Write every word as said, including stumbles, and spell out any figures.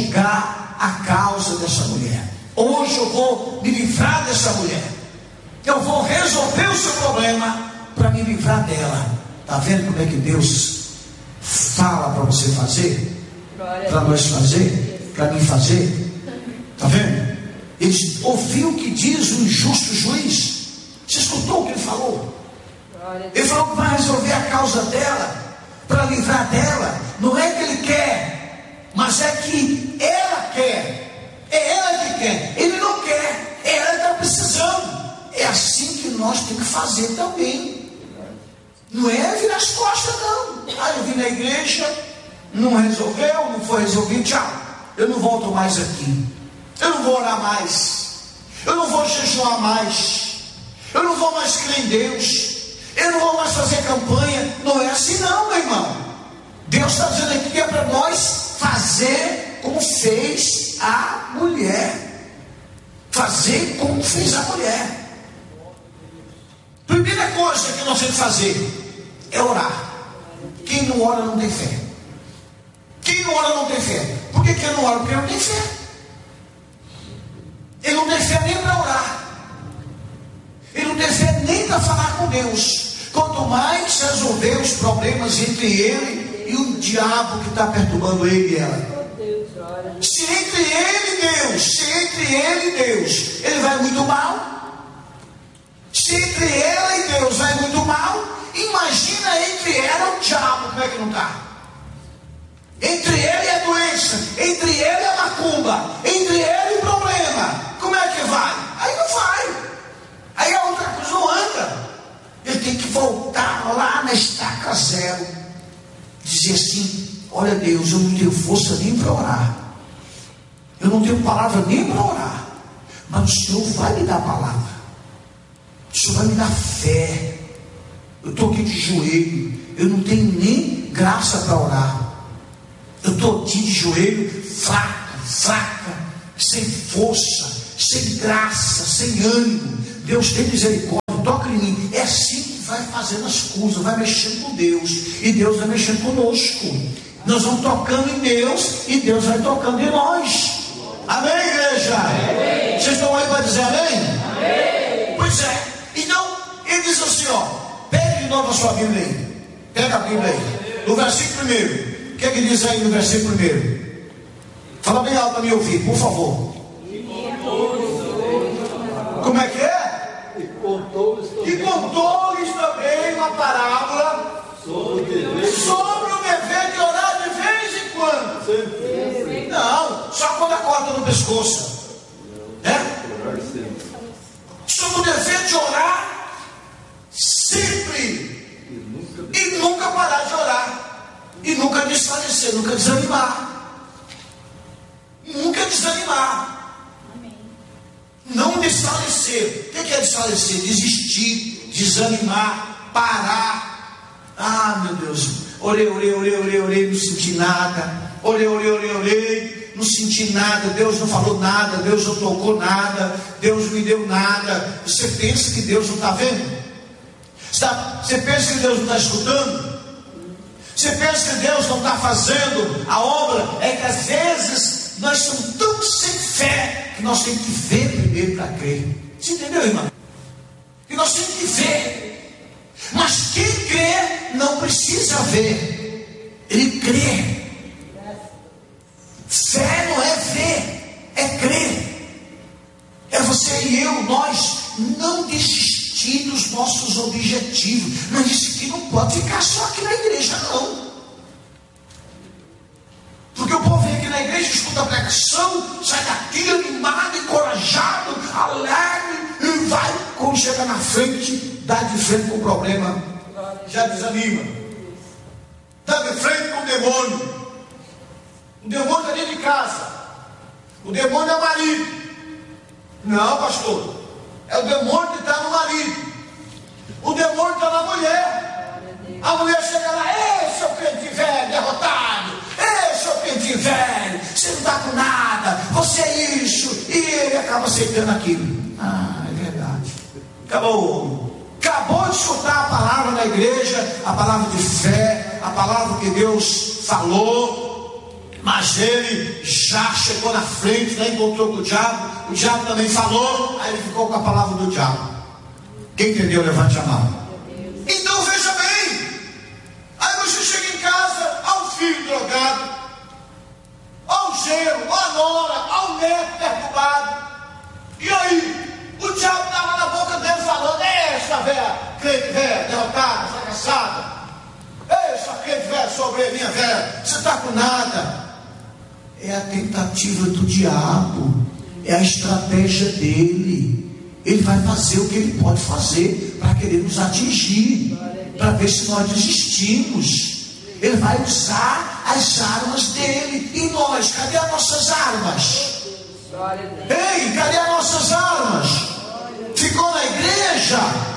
julgar a causa dessa mulher. Hoje eu vou me livrar dessa mulher. Eu vou resolver o seu problema para me livrar dela. Está vendo como é que Deus fala para você fazer? Para nós fazer? Para mim fazer? Está vendo? Ele ouviu o que diz o injusto juiz. Você escutou o que ele falou? Ele falou que vai resolver a causa dela, para livrar dela. Não é que ele quer, mas é que ela quer. É ela que quer. Ele não quer, é ela que está precisando. É assim que nós temos que fazer também. Não é virar as costas, não. Ah, eu vim na igreja, não resolveu, não foi resolvido, tchau. Eu não volto mais aqui. Eu não vou orar mais. Eu não vou jejuar mais. Eu não vou mais crer em Deus. Eu não vou mais fazer campanha. Não é assim não, meu irmão. Deus está dizendo aqui que é para nós fazer como fez a mulher. Fazer como fez a mulher. Primeira coisa que nós temos que fazer é orar. Quem não ora não tem fé. Quem não ora não tem fé. Por que quem não ora? Porque não tem fé. Ele não tem fé nem para orar. Ele não tem fé nem para falar com Deus. Quanto mais resolver os problemas entre ele e o diabo que está perturbando ele e ela. Se entre ele e Deus, se entre ele e Deus, ele vai muito mal. Se entre ela e Deus vai muito mal, imagina entre ela e o diabo, como é que não está? Entre ele e a doença, entre ele e a macumba, entre ele e o problema, como é que vai? Aí não vai. Aí a outra coisa não anda. Ele tem que voltar lá na estaca zero. Dizer assim: olha Deus, eu não tenho força nem para orar. Eu não tenho palavra nem para orar. Mas o Senhor vai me dar palavra. O Senhor vai me dar fé. Eu estou aqui de joelho. Eu não tenho nem graça para orar. Eu estou aqui de joelho, fraca, fraca, sem força, sem graça, sem ânimo. Deus tem misericórdia, toca em mim. É assim que vai fazendo as coisas, vai mexendo com Deus, e Deus vai mexendo conosco. Nós vamos tocando em Deus, e Deus vai tocando em nós. Amém, igreja? Amém. Vocês estão aí para dizer amém? Amém? Pois é. Então, ele diz assim, ó, pega de novo a sua Bíblia aí. Pega a Bíblia aí. No versículo primeiro. O que é que diz aí no versículo primeiro? Fala bem alto para me ouvir, por favor. Como é que é? E contou-lhes também uma parábola sobre o dever de orar de vez em quando. Não, só quando a corda no pescoço. É? Sobre o dever de orar sempre e nunca parar de orar. E nunca desfalecer, nunca desanimar. Nunca desanimar. Amém. Não desfalecer. O que é desfalecer? Desistir, desanimar, parar. Ah, meu Deus. Orei, orei, orei, orei, orei, não senti nada. Orei, orei, orei, orei, não senti nada. Deus não falou nada, Deus não tocou nada, Deus não me deu nada. Você pensa que Deus não está vendo? Você pensa que Deus não está escutando? Você pensa que Deus não está fazendo a obra? É que às vezes nós somos tão sem fé que nós temos que ver primeiro para crer. Você entendeu, irmão? Que nós temos que ver. Mas quem crê não precisa ver. Ele crê. Fé não é ver, é crer. É você e eu, nós não desistir dos nossos objetivos. Mas isso aqui não pode ficar só aqui na igreja, não. Porque o povo vem aqui na igreja, escuta a pregação, sai daqui animado, encorajado, alegre, e vai, quando chega na frente, dá de frente com o problema, já desanima. Dá de frente com o demônio. O demônio está dentro de casa. O demônio é o marido. Não, pastor. É o demônio que está no marido. O demônio está na mulher. A mulher chega lá: ei, seu crente velho, derrotado. Ei, seu crente velho, você não está com nada. Você é isso. E ele acaba aceitando aquilo. Ah, é verdade. Acabou. Acabou de escutar a palavra da igreja, a palavra de fé, a palavra que Deus falou. Mas ele já chegou na frente, né? Encontrou com o diabo. O diabo também falou. Aí ele ficou com a palavra do diabo. Quem entendeu, levante a mão. Então veja bem. Aí você chega em casa, há um filho drogado, há um genro, há a nora, há um neto perturbado. E aí? O diabo estava na boca dele falando: essa velha, crente velha, derrotada, fracassada. Essa crente velha sobre minha velha, você está com nada. É a tentativa do diabo, é a estratégia dele. Ele vai fazer o que ele pode fazer para querer nos atingir, para ver se nós desistimos. Ele vai usar as armas dele. E nós, cadê as nossas armas? Ei, cadê as nossas armas? Ficou na igreja?